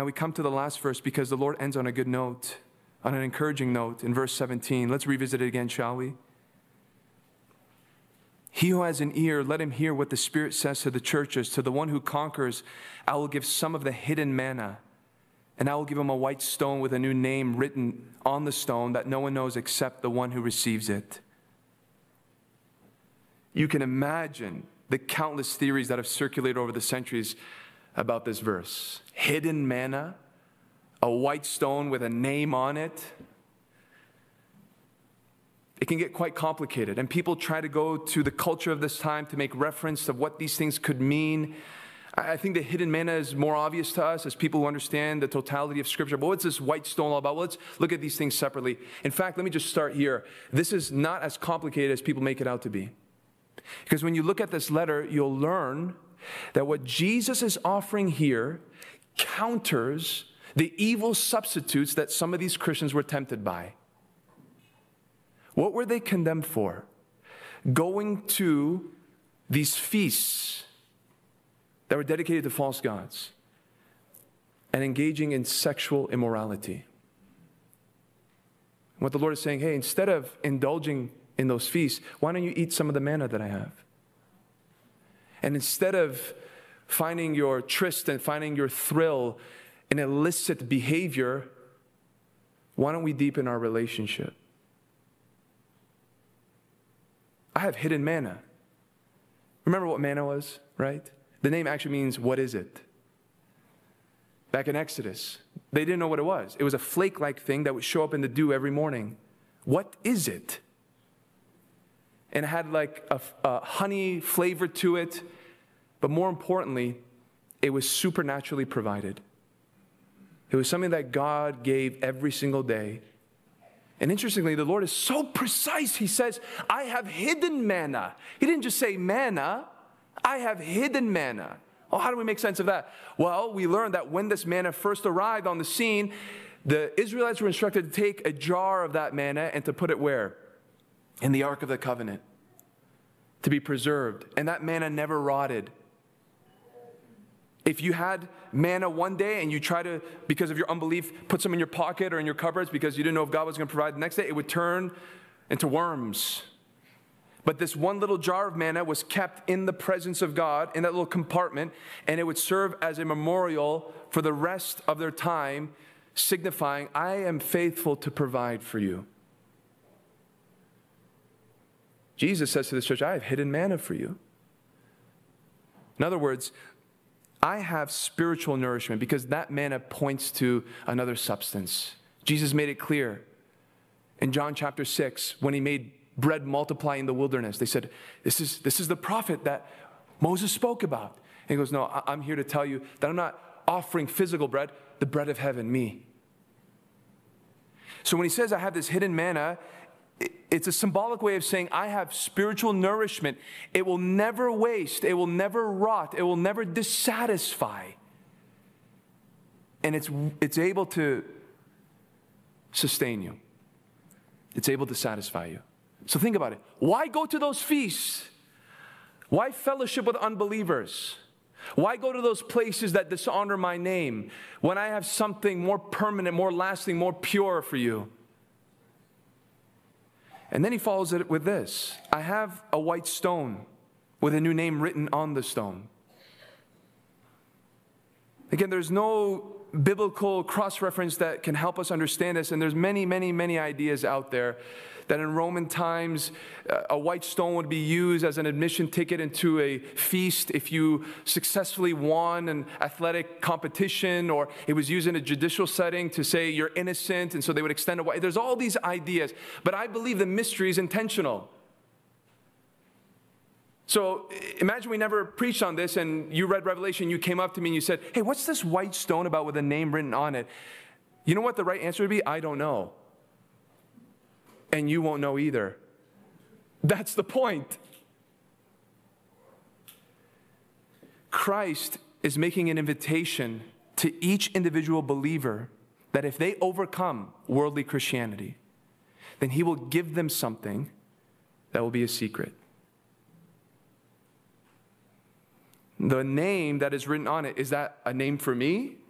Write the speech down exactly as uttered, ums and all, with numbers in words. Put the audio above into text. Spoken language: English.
Now we come to the last verse because the Lord ends on a good note, on an encouraging note in verse seventeen. Let's revisit it again, shall we? He who has an ear, let him hear what the Spirit says to the churches. To the one who conquers, I will give some of the hidden manna, and I will give him a white stone with a new name written on the stone that no one knows except the one who receives it. You can imagine the countless theories that have circulated over the centuries about this verse. Hidden manna, a white stone with a name on it. It can get quite complicated, and people try to go to the culture of this time to make reference of what these things could mean. I think the hidden manna is more obvious to us as people who understand the totality of Scripture. But what's this white stone all about? Well, let's look at these things separately. In fact, let me just start here. This is not as complicated as people make it out to be. Because when you look at this letter, you'll learn that what Jesus is offering here counters the evil substitutes that some of these Christians were tempted by. What were they condemned for? Going to these feasts that were dedicated to false gods and engaging in sexual immorality. What the Lord is saying, hey, instead of indulging in those feasts, why don't you eat some of the manna that I have? And instead of finding your tryst and finding your thrill in illicit behavior, why don't we deepen our relationship? I have hidden manna. Remember what manna was, right? The name actually means, what is it? Back in Exodus, they didn't know what it was. It was a flake-like thing that would show up in the dew every morning. What is it? And it had like a, a honey flavor to it, but more importantly, it was supernaturally provided. It was something that God gave every single day. And interestingly, the Lord is so precise. He says, I have hidden manna. He didn't just say manna. I have hidden manna. Oh, how do we make sense of that? Well, we learned that when this manna first arrived on the scene, the Israelites were instructed to take a jar of that manna and to put it where? In the Ark of the Covenant, to be preserved. And that manna never rotted. If you had manna one day and you try to, because of your unbelief, put some in your pocket or in your cupboards because you didn't know if God was going to provide the next day, it would turn into worms. But this one little jar of manna was kept in the presence of God in that little compartment, and it would serve as a memorial for the rest of their time, signifying, I am faithful to provide for you. Jesus says to this church, I have hidden manna for you. In other words, I have spiritual nourishment because that manna points to another substance. Jesus made it clear in John chapter six when he made bread multiply in the wilderness. They said, this is, this is the prophet that Moses spoke about. And he goes, no, I'm here to tell you that I'm not offering physical bread, the bread of heaven, me. So when he says I have this hidden manna, it's a symbolic way of saying I have spiritual nourishment. It will never waste. It will never rot. It will never dissatisfy. And it's, it's able to sustain you. It's able to satisfy you. So think about it. Why go to those feasts? Why fellowship with unbelievers? Why go to those places that dishonor my name when I have something more permanent, more lasting, more pure for you? And then he follows it with this. I have a white stone with a new name written on the stone. Again, there's no biblical cross-reference that can help us understand this, and there's many, many, many ideas out there that in Roman times, a white stone would be used as an admission ticket into a feast if you successfully won an athletic competition, or it was used in a judicial setting to say you're innocent, and so they would extend a white. There's all these ideas, but I believe the mystery is intentional. So imagine we never preached on this, and you read Revelation, you came up to me and you said, hey, what's this white stone about with a name written on it? You know what the right answer would be? I don't know. And you won't know either. That's the point. Christ is making an invitation to each individual believer that if they overcome worldly Christianity, then he will give them something that will be a secret. The name that is written on it, is that a name for me